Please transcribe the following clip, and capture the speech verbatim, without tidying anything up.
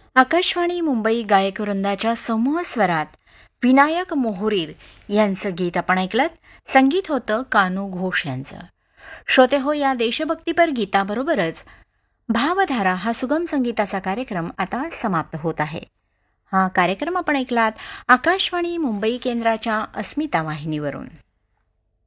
आकाशवाणी मुंबई गायक वृंदाच्या समूह स्वरात विनायक मोहोरीर यांचं गीत आपण ऐकलं. संगीत होतं कानू घोष यांचं. श्रोते हो, या देशभक्तीपर गीताबरोबरच भावधारा हा सुगम संगीताचा कार्यक्रम आता समाप्त होत आहे. हा कार्यक्रम आपण ऐकलात आकाशवाणी मुंबई केंद्राच्या अस्मिता वाहिनीवरून.